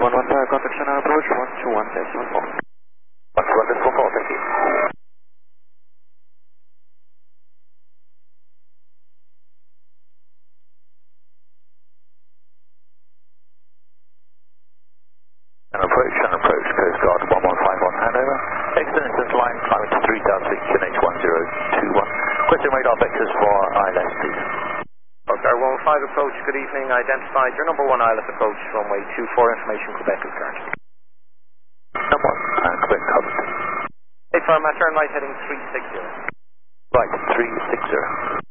115, contact channel approach, 121.4. 121.4, thank you. And approach, Coast Guard 1151 handover. External distance line, climbing to 3000 feet, QNH 1021. Question radar vectors for ILS, please. Oscar 15 approach, good evening. Identified your number 1 ILS approach, runway 24, information Quebec is current. Number 1, and Quebec covered. Hey, firm, turn right heading 360. Right, 360.